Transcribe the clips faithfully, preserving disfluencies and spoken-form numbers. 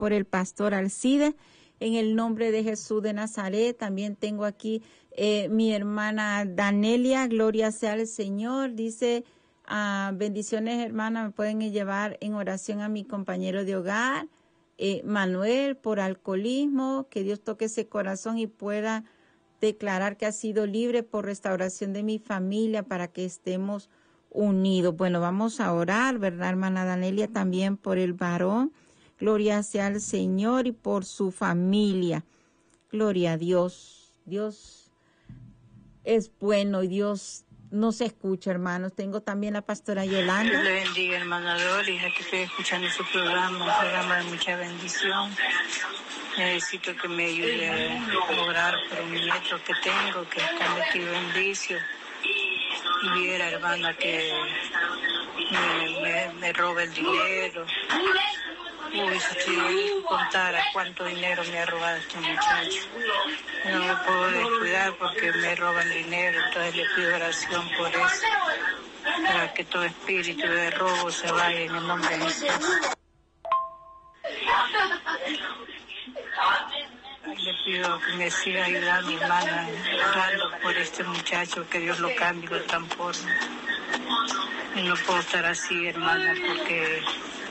por el pastor Alcide, en el nombre de Jesús de Nazaret. También tengo aquí eh, mi hermana Danelia, gloria sea al Señor. Dice, ah, bendiciones hermana, me pueden llevar en oración a mi compañero de hogar, eh, Manuel, por alcoholismo, que Dios toque ese corazón y pueda declarar que ha sido libre, por restauración de mi familia, para que estemos unidos. Bueno, vamos a orar, ¿verdad, hermana Danelia? También por el varón, gloria sea al Señor, y por su familia. Gloria a Dios. Dios es bueno y Dios nos escucha, hermanos. Tengo también la pastora Yolanda. Dios le bendiga, hermana Doris, aquí estoy escuchando su programa, un programa de mucha bendición. Necesito que me ayude a orar por un nieto que tengo, que está metido en vicio. Y viera, hermana, que me, me, me roba el dinero. Uy, si te contara cuánto dinero me ha robado este muchacho. No me puedo descuidar porque me roban dinero, entonces le pido oración por eso, para que todo espíritu de robo se vaya en el nombre de Jesús. Le pido que me siga ayudando, hermana, orando por este muchacho, que Dios lo cambie, lo transforme. Y no puedo estar así, hermana, porque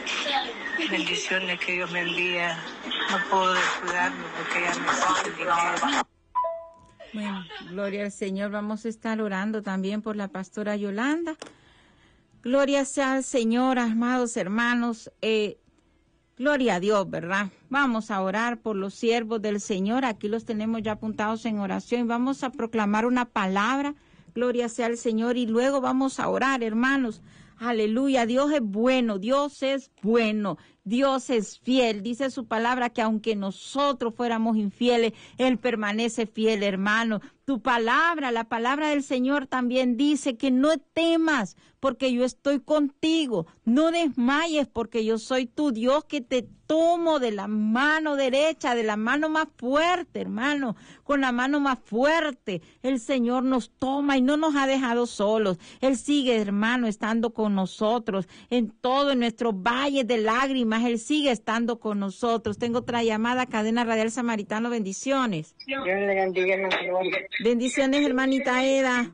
bendiciones que Dios me envía, no puedo descuidarme porque ya me falta el dinero. Bueno, gloria al Señor. Vamos a estar orando también por la pastora Yolanda. Gloria sea al Señor, amados hermanos. Eh, gloria a Dios, ¿verdad? Vamos a orar por los siervos del Señor. Aquí los tenemos ya apuntados en oración. Vamos a proclamar una palabra. Gloria sea al Señor. Y luego vamos a orar, hermanos. Aleluya. Dios es bueno. Dios es bueno. Dios es fiel. Dice su palabra que aunque nosotros fuéramos infieles, Él permanece fiel, hermano. Tu palabra, la palabra del Señor también dice que no temas porque yo estoy contigo. No desmayes porque yo soy tu Dios, que te tomo de la mano derecha, de la mano más fuerte, hermano. Con la mano más fuerte el Señor nos toma y no nos ha dejado solos. Él sigue, hermano, estando con nosotros en todo, en nuestros valles de lágrimas. Él sigue estando con nosotros. Tengo otra llamada, Cadena Radial Samaritano. Bendiciones. Dios le bendiga, hermano. Bendiciones, hermanita Eda.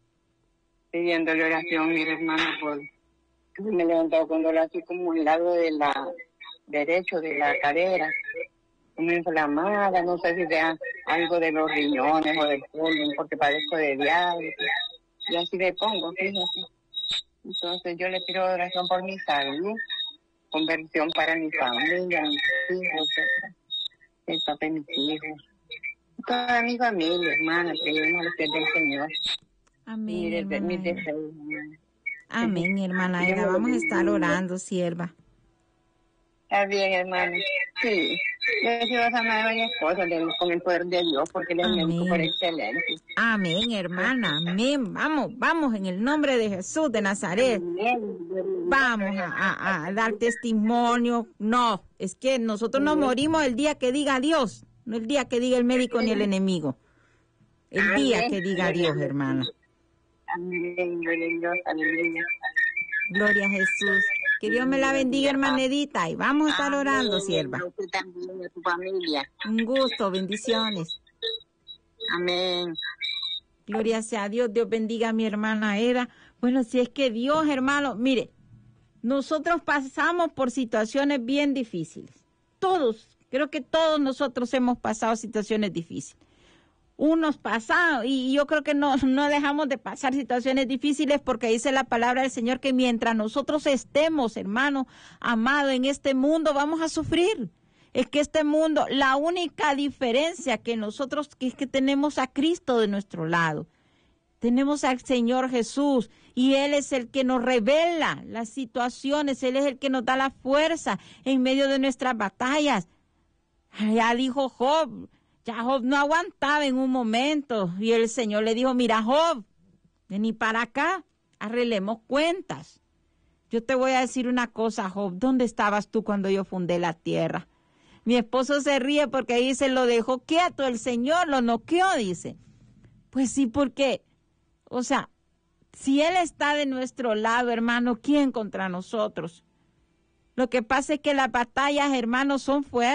Pidiéndole oración, mi hermana, por me he levantado con dolor así como el lado de la derecho de la cadera, como inflamada, no sé si sea algo de los riñones o del colon, porque padezco de diabetes, y así le pongo, fíjate. Entonces yo le pido oración por mi salud, conversión para mi familia, mis hijos, el papá de mis hijos, toda mi familia, hermana, pedimos los pies del Señor. Amén, Mi, hermana mi Eda. deseo, hermana. Amén, hermana Eda. Vamos a estar orando, sierva. Está bien, hermana. Sí. Yo he sido sana de varias cosas de, con el poder de Dios, porque Él es Amén. médico por excelencia. Amén, hermana. Amén. Vamos, vamos en el nombre de Jesús de Nazaret. Vamos a, a, a dar testimonio. No, es que nosotros nos morimos el día que diga Dios, no el día que diga el médico ni el enemigo. El día que diga Dios, hermana. Amén, gloria a Dios, aleluya. Gloria a Jesús. Que Dios me la bendiga, hermanedita. Y vamos a estar orando, sierva. Tú también, a tu familia. Un gusto, bendiciones. Amén. Gloria sea a Dios. Dios bendiga a mi hermana Eda. Bueno, si es que Dios, hermano, mire, nosotros pasamos por situaciones bien difíciles. Todos, creo que todos nosotros hemos pasado situaciones difíciles. Unos pasados, y yo creo que no, no dejamos de pasar situaciones difíciles, porque dice la palabra del Señor que mientras nosotros estemos, hermano, amado, en este mundo vamos a sufrir. Es que este mundo, la única diferencia que nosotros, que es que tenemos a Cristo de nuestro lado. Tenemos al Señor Jesús, y Él es el que nos revela las situaciones, Él es el que nos da la fuerza en medio de nuestras batallas. Ya dijo Job, ya Job no aguantaba en un momento, y el Señor le dijo, mira Job, vení para acá, arreglemos cuentas. Yo te voy a decir una cosa, Job, ¿dónde estabas tú cuando yo fundé la tierra? Mi esposo se ríe porque dice, lo dejó quieto, el Señor lo noqueó, dice. Pues sí, porque, o sea, si Él está de nuestro lado, hermano, ¿quién contra nosotros? Lo que pasa es que las batallas, hermanos, son fuertes.